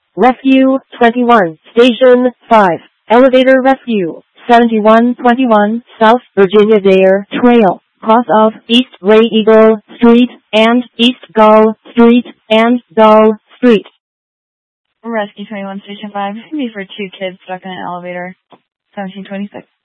Rescue 21, Station 5, Elevator Rescue 7121 South Virginia Dare Trail, cross of East Gray Eagle Street and East Gull Street and Gull Street. Rescue 21, Station 5. This is for 2 kids stuck in an elevator. 1726.